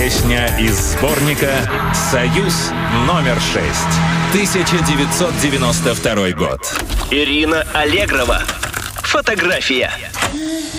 Песня из сборника «Союз номер 6». 1992 год. Ирина Аллегрова. Фотография.